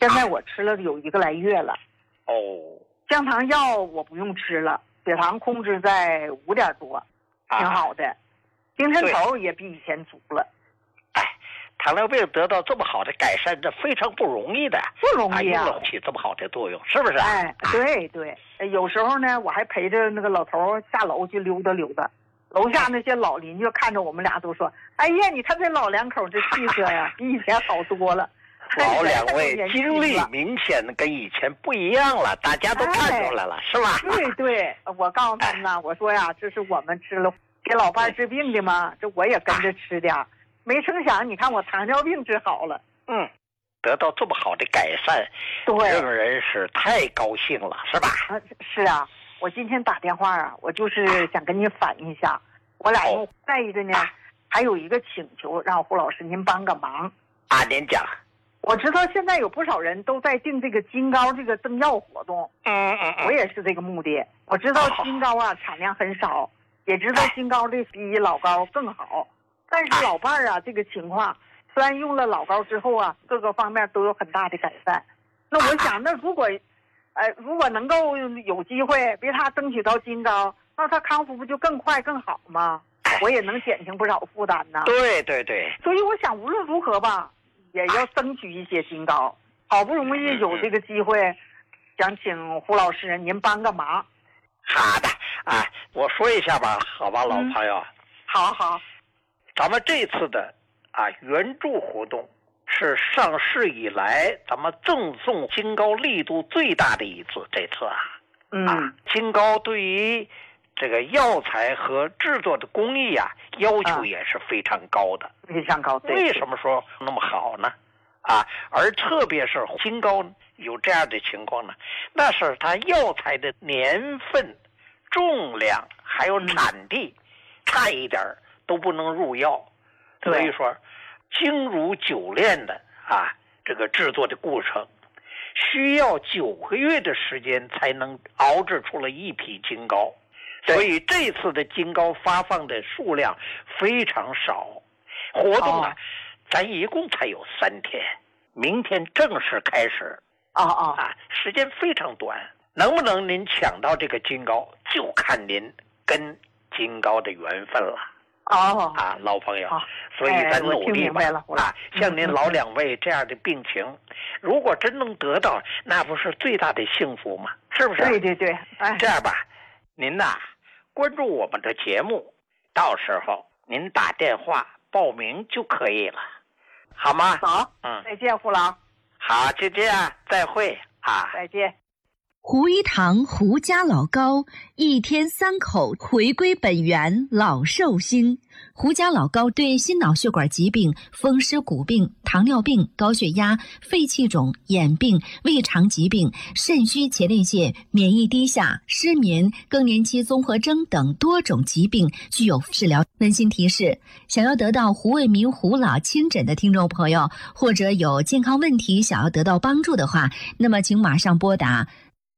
现在我吃了有1个来月了。 哦， 降糖药我不用吃了，血糖控制在5点多，挺好的。精神头也比以前足了。 哎，糖尿病得到这么好的改善，这非常不容易的。 不容易啊， 用起这么好的作用，是不是？ 哎，对对，有时候呢，我还陪着那个老头下楼去溜达溜达。楼下那些老邻居看着我们俩都说：“哎呀，你看这老两口这气色呀，比以前好多了。” 老2位精力明显跟以前不一样了，大家都看出来了，是吧？ 对对，我告诉他们呢，我说呀，这是我们吃了给老伴治病的嘛，这我也跟着吃点。没成想，你看我糖尿病治好了。 得到这么好的改善， 对， 让人是太高兴了，是吧？ 是啊，我今天打电话啊，我就是想跟你反映一下，我俩再一个呢，还有一个请求，让胡老师您帮个忙。 您讲。 我知道现在有不少人都在订这个金膏这个赠药活动，我也是这个目的。我知道金膏啊产量很少，也知道金膏的比老膏更好，但是老伴儿啊这个情况，虽然用了老膏之后啊，各个方面都有很大的改善。那我想，那如果能够有机会为他争取到金膏，那他康复不就更快更好吗？我也能减轻不少负担呢。 对对对。 所以我想，无论如何吧，也要争取一些金膏。好不容易有这个机会，想请胡老师您帮个忙。 好的我说一下吧，好吧，老朋友。 好。 咱们这次的援助活动是上市以来咱们赠送金膏力度最大的一次。这次金膏对于这个药材和制作的工艺要求也是非常高的， 非常高。 为什么说那么好呢？而特别是金膏有这样的情况呢，那是它药材的年份、重量还有产地差一点都不能入药，所以说精如久炼的这个制作的过程，需要9个月的时间才能熬制出了一批金膏。所以这次的金膏发放的数量非常少，活动咱一共才有3天，明天正式开始。时间非常短，能不能您抢到这个金膏，就看您跟金膏的缘分了。老朋友，所以咱努力吧。像您老2位这样的病情，如果真能得到，那不是最大的幸福吗？是不是？ 对。 这样吧，您关注我们的节目，到时候您打电话报名就可以了，好吗？ 好，再见，胡老。 好，就这样，再会再见。 胡一堂胡家老膏，1天3口，回归本源，老寿星。胡家老膏对心脑血管疾病、风湿骨病、糖尿病、高血压、肺气肿、眼病、胃肠疾病、肾虚前列腺、免疫低下、失眠、更年期综合征等多种疾病具有治疗。温馨提示：想要得到胡卫民胡老亲诊的听众朋友，或者有健康问题想要得到帮助的话，那么请马上拨打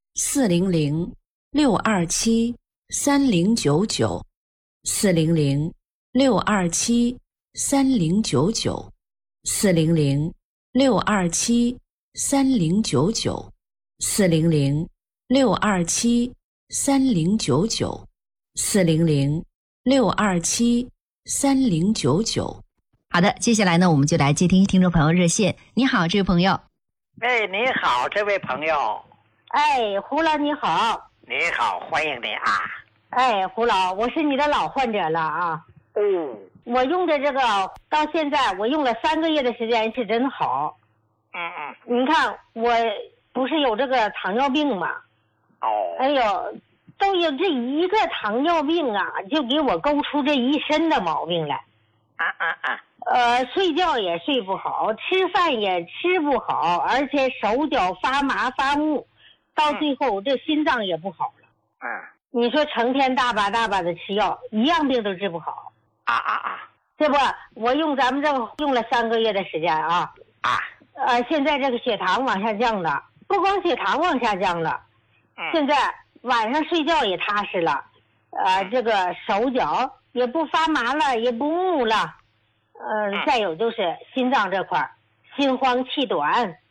400-627-3099 400-627-3099 400-627-3099 400-627-3099 400-627-3099。好的，接下来呢，我们就来接听听众朋友热线。你好，这位朋友。 你好，这位朋友。 胡老你好。 你好，欢迎你胡老，我是你的老患者了我用的这个到现在我用了3个月的时间是真好。你看我不是有这个糖尿病吗？都有这一个糖尿病就给我勾出这一身的毛病来。睡觉也睡不好，吃饭也吃不好，而且手脚发麻发木，到最后这心脏也不好了。你说成天大把的吃药，一样病都治不好。这不，我用咱们这个用了3个月的时间现在这个血糖往下降了，不光血糖往下降了，现在晚上睡觉也踏实了，这个手脚也不发麻了，也不木了。再有就是心脏这块心慌气短，